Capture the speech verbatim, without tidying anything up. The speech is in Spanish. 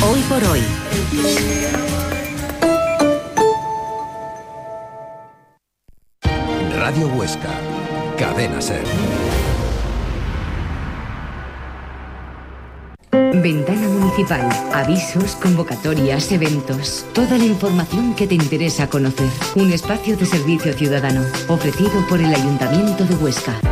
Hoy por hoy. Radio Huesca, Cadena Ser. Ventana Municipal. Avisos, convocatorias, eventos. Toda la información que te interesa conocer. Un espacio de servicio ciudadano ofrecido por el Ayuntamiento de Huesca.